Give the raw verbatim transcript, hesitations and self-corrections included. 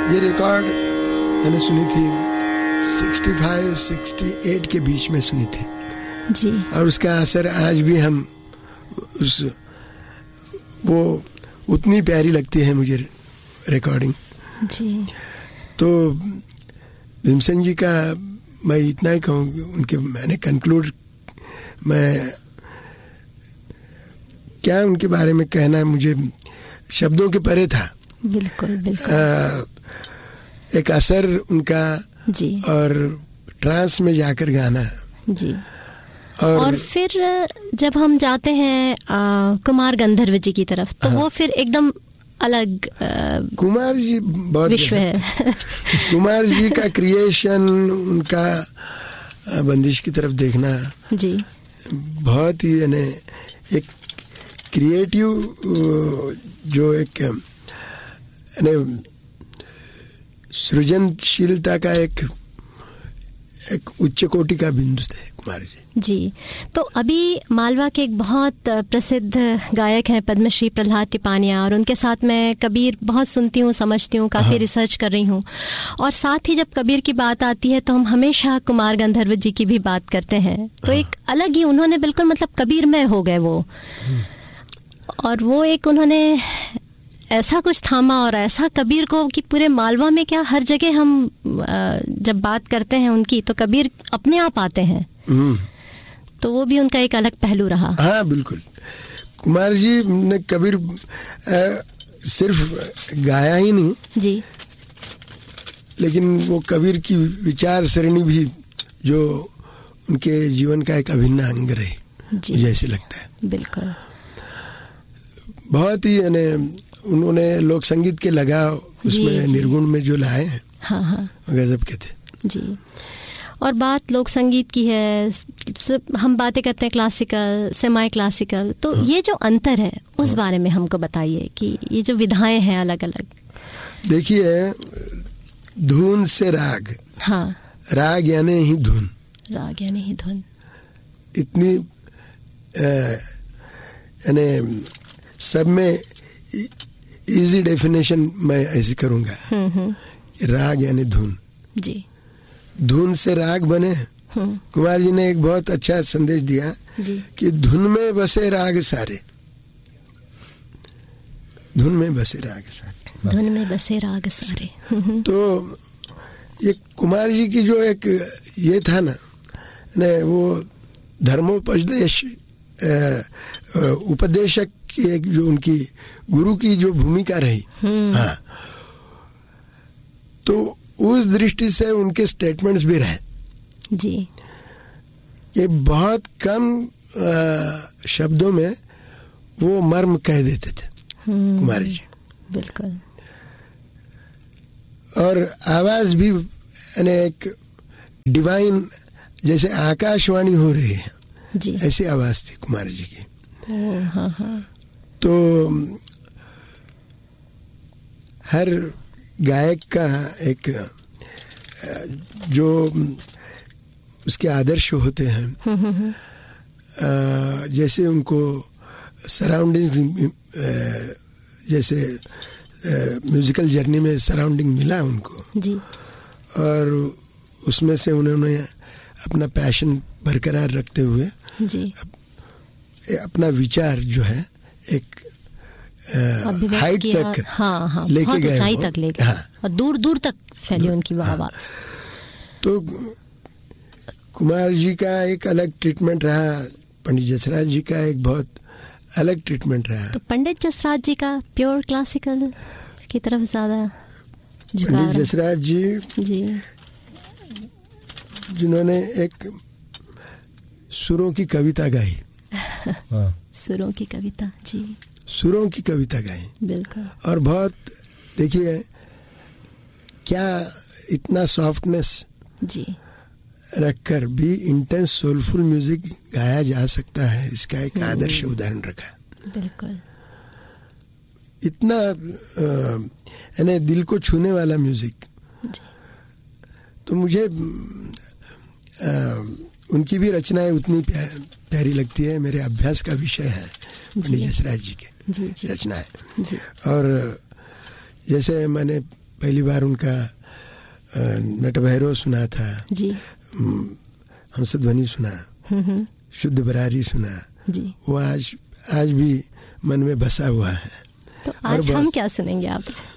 ये रिकॉर्ड मैंने सुनी थी पैंसठ अड़सठ के बीच में सुनी थी जी, और उसका असर आज भी हम उस वो उतनी प्यारी लगती है मुझे रिकॉर्डिंग जी। तो भीमसेन जी का मैं इतना ही कहूँगी, उनके मैंने कंक्लूड मैं क्या उनके बारे में कहना मुझे शब्दों के परे था। बिल्कुल बिल्कुल। आ, एक असर उनका जी, और ट्रांस में जाकर गाना जी। और, और फिर जब हम जाते हैं आ, कुमार गंधर्व जी की तरफ तो हाँ, वो फिर एकदम अलग आ, कुमार जी बहुत विश्व है। कुमार जी का क्रिएशन, उनका बंदिश की तरफ देखना जी, बहुत ही यानी एक क्रिएटिव जो एक यानी सृजनशीलता का एक एक उच्च कोटि का बिंदु थे कुमार जी। जी। तो अभी मालवा के एक बहुत प्रसिद्ध गायक हैं पद्मश्री प्रहलाद टिपानिया, और उनके साथ मैं कबीर बहुत सुनती हूँ, समझती हूँ, काफ़ी रिसर्च कर रही हूँ। और साथ ही जब कबीर की बात आती है तो हम हमेशा कुमार गंधर्व जी की भी बात करते हैं। तो एक अलग ही उन्होंने बिल्कुल मतलब कबीर में हो गए वो, और वो एक उन्होंने ऐसा कुछ थामा और ऐसा कबीर को कि पूरे मालवा में क्या हर जगह हम जब बात करते हैं उनकी तो कबीर अपने आप आते हैं। तो वो भी उनका एक अलग पहलू रहा। हाँ बिल्कुल। कुमार जी ने कबीर आ, सिर्फ गाया ही नहीं जी, लेकिन वो कबीर की विचार सरणी भी जो उनके जीवन का एक अभिन्न अंग रहे, मुझे ऐसे लगता है। बिल्कुल। बहुत ही यानी उन्होंने लोक संगीत के लगाव उसमें निर्गुण में जो लाए हैं, हाँ हाँ, गजब के थे जी। और बात लोक संगीत की है, हम बातें करते हैं क्लासिकल सेमी क्लासिकल, तो हाँ, ये जो अंतर है उस हाँ, बारे में हमको बताइए कि ये जो विधाएं हैं अलग अलग। देखिए, धुन से राग, हाँ, राग यानी ही धुन, राग यानी ही धुन, इतनी यानी सब में इजी डेफिनेशन मैं ऐसे करूँगा। राग यानी धुन जी, धुन से राग बने। कुमार जी ने एक बहुत अच्छा संदेश दिया जी, कि धुन में बसे राग सारे, धुन में बसे राग सारे, धुन में बसे राग सारे। तो ये कुमार जी की जो एक ये था ना, ने वो धर्मोपदेश उपदेशक की एक जो उनकी गुरु की जो भूमिका रही, हाँ, तो उस दृष्टि से उनके स्टेटमेंट्स भी रहे जी। ये बहुत कम आ, शब्दों में वो मर्म कह देते थे कुमार जी। बिल्कुल। और आवाज भी एक डिवाइन, जैसे आकाशवाणी हो रही है जी, ऐसी आवाज थी कुमार जी की। ओ, हाँ हाँ। तो हर गायक का एक जो उसके आदर्श होते हैं, जैसे उनको सराउंडिंग, जैसे म्यूजिकल जर्नी में सराउंडिंग मिला उनको जी, और उसमें से उन्होंने अपना पैशन बरकरार रखते हुए जी, अपना विचार जो है एक हाइट तक, हाँ हाँ, लेके गए, ऊंचाई तक लेके, हाँ, और दूर दूर तक फैली उनकी हाँ, आवाज। तो कुमार जी का एक अलग ट्रीटमेंट रहा, पंडित जसराज जी का एक बहुत अलग ट्रीटमेंट रहा। तो पंडित जसराज जी का प्योर क्लासिकल की तरफ ज्यादा झुकाव। पंडित जसराज जी जी, जिन्होंने एक सुरों की कविता गाई, सुरों की कविता, जी, सुरों की कविता गाई, बिल्कुल। और बहुत देखिए क्या इतना सॉफ्टनेस जी रखकर भी इंटेंस सोलफुल म्यूजिक गाया जा सकता है, इसका एक आदर्श उदाहरण रखा। बिल्कुल। इतना यानी दिल को छूने वाला म्यूजिक। तो मुझे आ, उनकी भी रचनाएं उतनी प्या, प्यारी लगती है। मेरे अभ्यास का विषय है पंडित जसराज जी के रचनाएं। और जैसे मैंने पहली बार उनका नटभैरव सुना था जी, हंसध्वनि सुना, शुद्ध बरारी सुना जी, वो आज आज भी मन में बसा हुआ है। तो आज हम क्या सुनेंगे आपसे?